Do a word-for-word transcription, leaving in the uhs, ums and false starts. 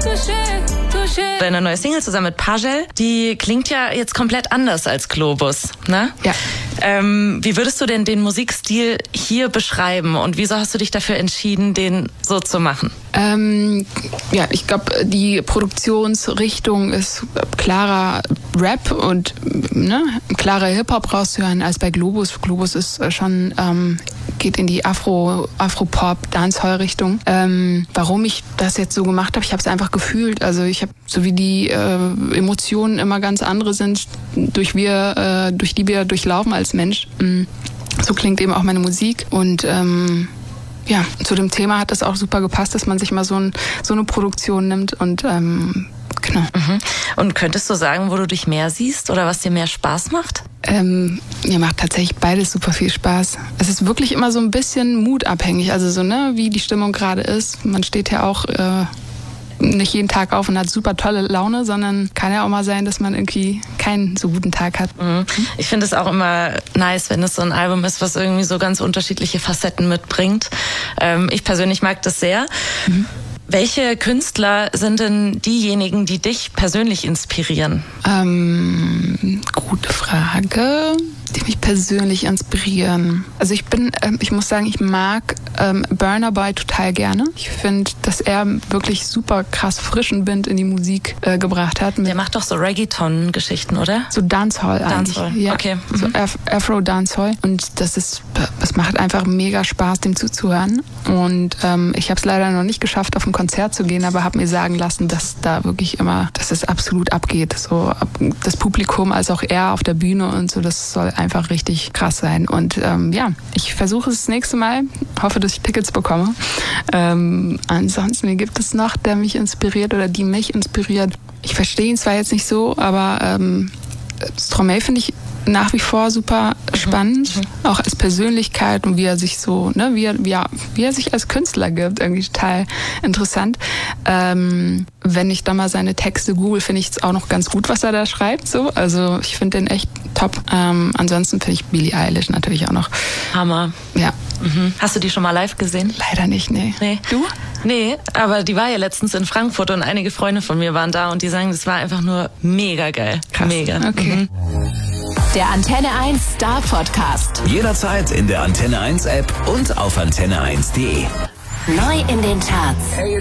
Deine neue Single zusammen mit Pagel, die klingt ja jetzt komplett anders als Globus, ne? Ja. Ähm, wie würdest du denn den Musikstil hier beschreiben und wieso hast du dich dafür entschieden, den so zu machen? Ähm, ja, ich glaube, die Produktionsrichtung ist klarer Rap und ne, klarer Hip-Hop rauszuhören als bei Globus. Globus ist schon, ähm, geht in die Afro, Afro-Pop, Dancehall-Richtung. Ähm, warum ich das jetzt so gemacht habe, ich habe es einfach gefühlt. Also ich habe, so wie die äh, Emotionen immer ganz andere sind, durch, wir, äh, durch die wir durchlaufen als Mensch. So klingt eben auch meine Musik und ähm, ja, zu dem Thema hat das auch super gepasst, dass man sich mal so, ein, so eine Produktion nimmt und ähm, genau. Mhm. Und könntest du sagen, wo du dich mehr siehst oder was dir mehr Spaß macht? Ähm, mir macht tatsächlich beides super viel Spaß. Es ist wirklich immer so ein bisschen mutabhängig, also so, ne, wie die Stimmung gerade ist. Man steht ja auch äh, nicht jeden Tag auf und hat super tolle Laune, sondern kann ja auch mal sein, dass man irgendwie keinen so guten Tag hat. Mhm. Ich finde es auch immer nice, wenn es so ein Album ist, was irgendwie so ganz unterschiedliche Facetten mitbringt. Ähm, ich persönlich mag das sehr. Mhm. Welche Künstler sind denn diejenigen, die dich persönlich inspirieren? Ähm, gute Frage. Die mich persönlich inspirieren. Also ich bin, ähm, ich muss sagen, ich mag ähm, Burna Boy total gerne. Ich finde, dass er wirklich super krass frischen Wind in die Musik äh, gebracht hat. Der macht doch so Reggaeton-Geschichten, oder? So Dancehall eigentlich. Dancehall, ja. Okay. Mhm. So Af- Afro-Dancehall. Und das ist, das macht einfach mega Spaß, dem zuzuhören. Und ähm, ich habe es leider noch nicht geschafft, auf ein Konzert zu gehen, aber habe mir sagen lassen, dass da wirklich immer, dass es absolut abgeht. So das Publikum als auch er auf der Bühne und so, das soll einfach richtig krass sein. Und ähm, ja, ich versuche es das nächste Mal, hoffe, dass ich Tickets bekomme. Ähm, ansonsten, wie gibt es noch, der mich inspiriert oder die mich inspiriert? Ich verstehe ihn zwar jetzt nicht so, aber ähm, Stromae finde ich nach wie vor super spannend, mhm. auch als Persönlichkeit und wie er sich so, ne, wie er, wie er, wie er sich als Künstler gibt, irgendwie total interessant. Ähm, wenn ich dann mal seine Texte google, finde ich es auch noch ganz gut, was er da schreibt. So. Also ich finde den echt top. Ähm, ansonsten finde ich Billie Eilish natürlich auch noch. Hammer. Ja. Mhm. Hast du die schon mal live gesehen? Leider nicht, nee. Nee. Du? Nee, aber die war ja letztens in Frankfurt und einige Freunde von mir waren da und die sagen, das war einfach nur mega geil. Krass. Mega. Okay. Mhm. Der Antenne eins Star Podcast. Jederzeit in der Antenne eins App und auf antenne eins punkt de. Neu in den Charts. Hey,